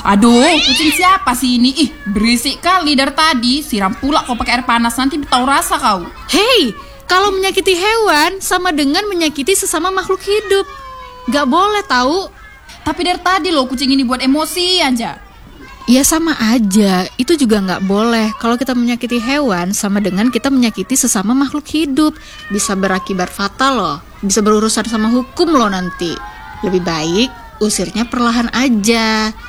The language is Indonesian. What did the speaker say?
Aduh, kucing siapa sih ini? Ih, berisik kali dari tadi. Siram pula kau pakai air panas, nanti tahu rasa kau. Hei, kalau menyakiti hewan sama dengan menyakiti sesama makhluk hidup. Gak boleh tahu. Tapi dari tadi loh kucing ini buat emosi aja. Ya sama aja, itu juga gak boleh. Kalau kita menyakiti hewan sama dengan kita menyakiti sesama makhluk hidup. Bisa berakibat fatal loh. Bisa berurusan sama hukum loh nanti. Lebih baik usirnya perlahan aja.